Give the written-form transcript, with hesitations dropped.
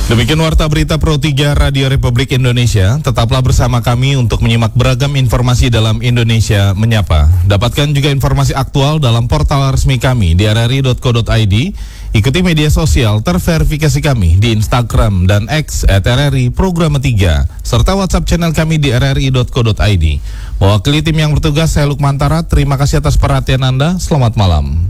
Demikian Warta Berita Pro 3 Radio Republik Indonesia. Tetaplah bersama kami untuk menyimak beragam informasi dalam Indonesia Menyapa. Dapatkan juga informasi aktual dalam portal resmi kami di rri.co.id. Ikuti media sosial terverifikasi kami di Instagram dan X @RRI Programa 3 serta WhatsApp channel kami di rri.co.id. Mewakili tim yang bertugas, saya Lukmantara. Terima kasih atas perhatian Anda. Selamat malam.